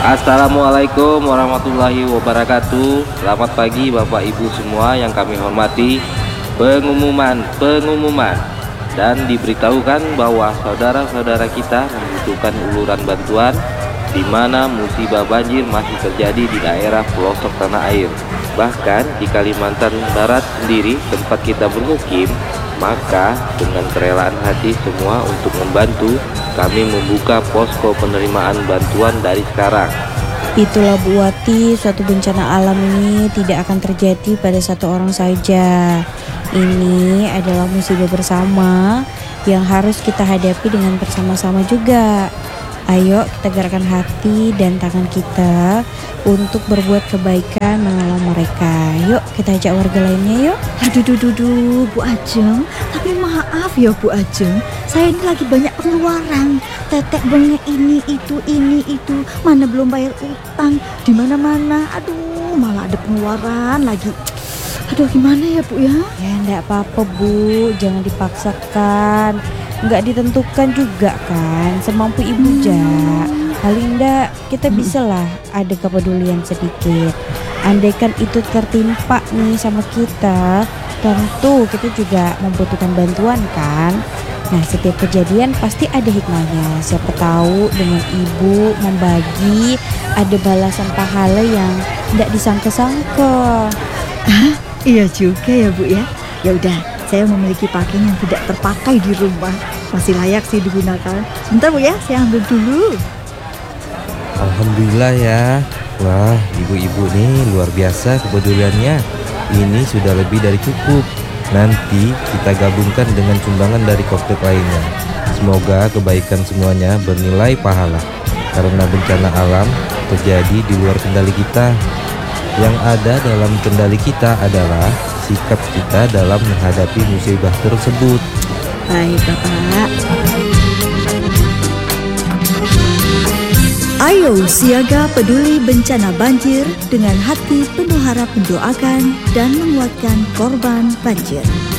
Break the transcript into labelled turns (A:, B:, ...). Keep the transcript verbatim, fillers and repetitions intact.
A: Assalamualaikum warahmatullahi wabarakatuh. Selamat pagi Bapak Ibu semua yang kami hormati. Pengumuman, pengumuman dan diberitahukan bahwa saudara-saudara kita membutuhkan uluran bantuan di mana musibah banjir masih terjadi di daerah pelosok tanah air. Bahkan di Kalimantan Barat sendiri tempat kita bermukim, maka dengan kerelaan hati semua untuk membantu, kami membuka posko penerimaan bantuan dari sekarang.
B: Itulah Bu Wati, suatu bencana alam ini tidak akan terjadi pada satu orang saja. Ini adalah musibah bersama yang harus kita hadapi dengan bersama-sama juga. Ayo kita gerakkan hati dan tangan kita untuk berbuat kebaikan menolong mereka. Yuk kita ajak warga lainnya yuk.
C: Aduh duh, duh, duh, Bu Ajeng, tapi maaf ya Bu Ajeng, saya ini lagi banyak pengeluaran. Tetek bengek ini itu ini itu, mana belum bayar utang, di mana-mana. Aduh, malah ada pengeluaran lagi. Aduh gimana ya Bu ya?
B: Ya enggak apa-apa Bu, jangan dipaksakan. Enggak ditentukan juga kan, semampu ibu
C: Hmm.
B: ja. Paling enggak kita bisalah ada kepedulian sedikit. Andaikan itu tertimpa nih sama kita, tentu kita juga membutuhkan bantuan kan. Nah setiap kejadian pasti ada hikmahnya. Siapa tahu dengan ibu membagi ada balasan pahala yang enggak disangka-sangka.
C: Ah, iya juga ya Bu ya. Ya udah, saya memiliki pakaian yang tidak terpakai di rumah, masih layak sih digunakan. Sebentar Bu ya, saya ambil dulu.
D: Alhamdulillah ya. Wah, ibu-ibu nih luar biasa kepeduliannya. Ini sudah lebih dari cukup. Nanti kita gabungkan dengan sumbangan dari Kopdek lainnya. Semoga kebaikan semuanya bernilai pahala. Karena bencana alam terjadi di luar kendali kita. Yang ada dalam kendali kita adalah sikap kita dalam menghadapi musibah tersebut.
C: Baik Bapak. Ayo siaga peduli bencana banjir dengan hati penuh harap mendoakan dan menguatkan korban banjir.